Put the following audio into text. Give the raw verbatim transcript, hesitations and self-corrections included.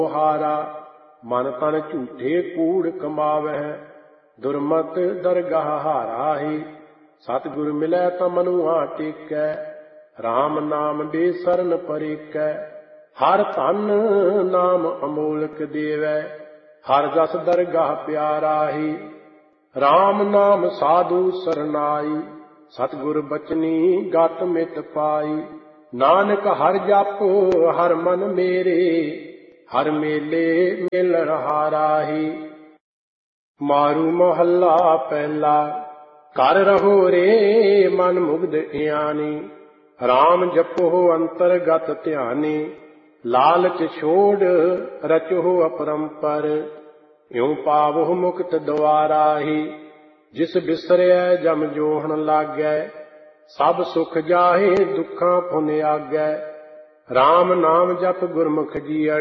ਹਾਰਾ ਮਨ ਤਨ ਝੂਠੇ ਕੂੜ ਕਮਾਵਹਿ, ਦੁਰਮਤ ਦਰਗਾਹ ਹਾਰਾ ਹੀ। ਸਤਿਗੁਰ ਮਿਲੈ ਤਾਂ ਮਨੁਆ ਟੇਕੈ, ਰਾਮ ਨਾਮ ਬੇਸਰਨ ਪਰੇਕੈ। ਹਰ ਧਨ ਨਾਮ ਅਮੋਲਕ ਦੇਵੈ, ਹਰ ਜਸ ਦਰਗਾਹ ਪਿਆਰਾ ਹੀ। ਰਾਮ ਨਾਮ ਸਾਧੂ ਸਰਨਾਈ, ਸਤਿਗੁਰ ਬਚਨੀ ਗਤ ਮਿਤ ਪਾਈ। ਨਾਨਕ ਹਰਿ ਜਪ ਹਰ ਮਨ ਮੇਰੇ, ਹਰ ਮੇਲੇ ਮਿਲ ਰਹਾ ਰਾਹੀ। ਮਾਰੂ ਮਹੱਲਾ ਪਹਿਲਾ। ਕਰ ਰਹੋ ਰੇ ਮਨ ਮੁਗਧ ਇਆਨੀ, ਰਾਮ ਜਪੋ ਅੰਤਰਗਤ ਧਿਆਨੀ। ਲਾਲਚ ਛੋੜ ਰਚੋ ਅਪਰੰਪਰ, ਇਉ ਪਾਵੋ ਮੁਕਤ ਦੁਆਰਾ ਹੀ। ਜਿਸ ਬਿਸਰਿਐ ਜਮ ਜੋਹਣ ਲਾਗੈ, ਸਭ ਸੁਖ ਜਾਹੇ ਦੁੱਖਾਂ ਪੁਨ ਆਗੈ। ਰਾਮ ਨਾਮ ਜਪ ਗੁਰਮੁਖ ਜੀਅੜੀ,